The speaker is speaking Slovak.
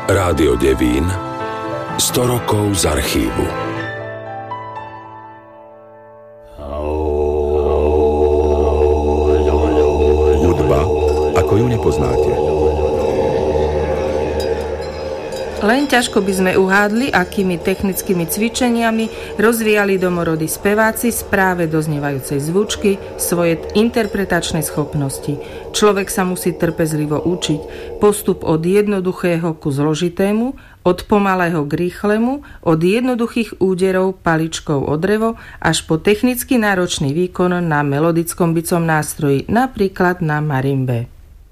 Rádio Devín, 100 rokov z archívu. Hudba, ako ju nepoznáte. Len ťažko by sme uhádli, akými technickými cvičeniami rozvíjali domorodí speváci z práve doznievajúcej zvučky svoje interpretačné schopnosti. Človek sa musí trpezlivo učiť. Postup od jednoduchého ku zložitému, od pomalého k rýchlemu, od jednoduchých úderov paličkou o drevo až po technicky náročný výkon na melodickom bicom nástroji, napríklad na marimbe.